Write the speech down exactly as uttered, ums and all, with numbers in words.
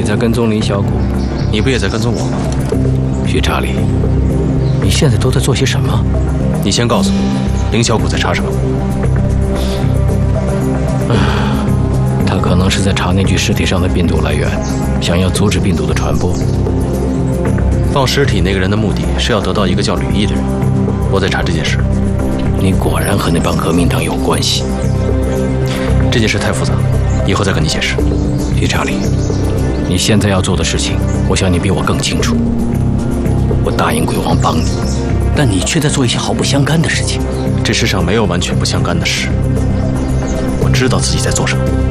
在跟踪林小谷， 你不也在跟踪我吗？ 徐查理，你现在都在做些什么？ 你先告诉我，林小谷在查什么？ 他可能是在查那具尸体上的病毒来源，想要阻止病毒的传播。 放尸体那个人的目的是要得到一个叫吕毅的人，我在查这件事。 你果然和那帮革命党有关系。 这件事太复杂，以后再跟你解释。 徐查理，你现在要做的事情，我想你比我更清楚。我答应鬼王帮你，但你却在做一些毫不相干的事情。 这世上没有完全不相干的事。我知道自己在做什么。